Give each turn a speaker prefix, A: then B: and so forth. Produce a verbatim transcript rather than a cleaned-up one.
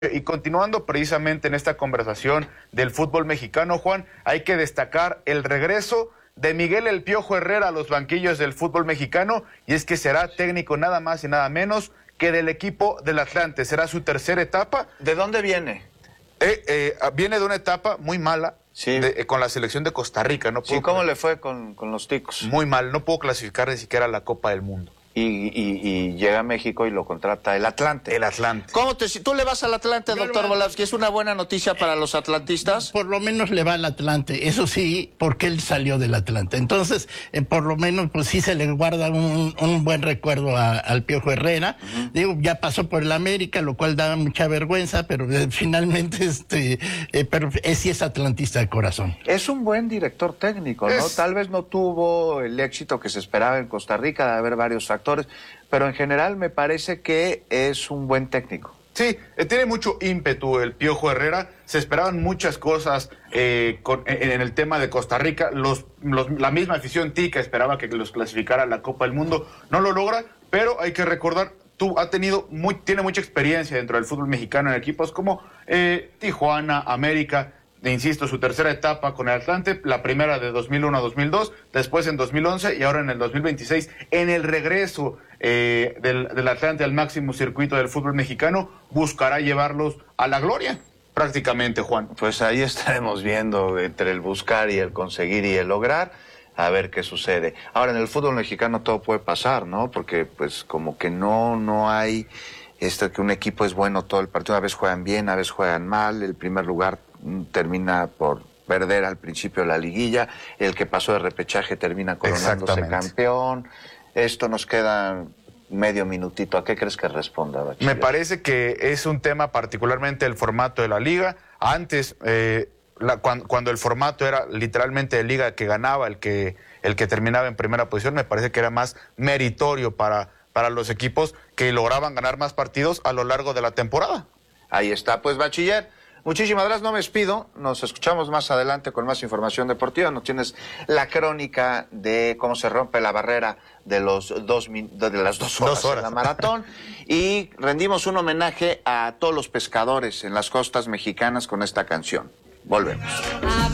A: Y continuando precisamente en esta conversación del fútbol mexicano, Juan, hay que destacar el regreso de Miguel El Piojo Herrera a los banquillos del fútbol mexicano, y es que será técnico nada más y nada menos que del equipo del Atlante. Será su tercera etapa.
B: ¿De dónde viene?
A: Eh, eh, viene de una etapa muy mala,
B: sí.
A: de, eh, con la selección de Costa Rica. No
B: sí, ¿cómo le fue con, con los ticos?
A: Muy mal, no pudo clasificar ni siquiera a la Copa del Mundo.
B: Y, y, y llega a México y lo contrata el Atlante.
A: El Atlante.
B: ¿Cómo te, tú le vas al Atlante, Yo doctor Volavsky? ¿Es una buena noticia para los atlantistas?
C: Por lo menos le va al Atlante, eso sí, porque él salió del Atlante. Entonces, eh, por lo menos, pues sí se le guarda un, un buen recuerdo a, al Piojo Herrera. Uh-huh. Digo, ya pasó por el América, lo cual da mucha vergüenza, pero eh, finalmente, este, eh, pero eh, sí es atlantista de corazón.
B: Es un buen director técnico, ¿no? Es... Tal vez no tuvo el éxito que se esperaba en Costa Rica, de haber varios factores, pero en general me parece que es un buen técnico.
A: Sí, eh, tiene mucho ímpetu el Piojo Herrera. Se esperaban muchas cosas eh, con, en, en el tema de Costa Rica. Los, los, la misma afición tica esperaba que los clasificara a la Copa del Mundo. No lo logra, pero hay que recordar, tú ha tenido muy, tiene mucha experiencia dentro del fútbol mexicano en equipos como eh, Tijuana, América. Insisto, su tercera etapa con el Atlante, la primera de dos mil uno a dos mil dos, después en dos mil once y ahora en el dos mil veintiséis, en el regreso eh, del, del Atlante al máximo circuito del fútbol mexicano, buscará llevarlos a la gloria, prácticamente, Juan.
B: Pues ahí estaremos viendo entre el buscar y el conseguir y el lograr, a ver qué sucede. Ahora, en el fútbol mexicano todo puede pasar, ¿no? Porque pues como que no, no hay esto que un equipo es bueno todo el partido, a veces juegan bien, a veces juegan mal, el primer lugar termina por perder al principio de la liguilla, el que pasó de repechaje termina coronándose campeón. Esto nos queda medio minutito. ¿A qué crees que responda, Bachiller?
A: Me parece que es un tema particularmente el formato de la liga. Antes, eh, la, cuando, cuando el formato era literalmente de liga que ganaba, el que, el que terminaba en primera posición, me parece que era más meritorio para, para los equipos que lograban ganar más partidos a lo largo de la temporada.
B: Ahí está, pues, Bachiller. Muchísimas gracias, no me despido, nos escuchamos más adelante con más información deportiva. Nos tienes la crónica de cómo se rompe la barrera de los dos de las dos horas, dos horas. en la maratón, y rendimos un homenaje a todos los pescadores en las costas mexicanas con esta canción. Volvemos.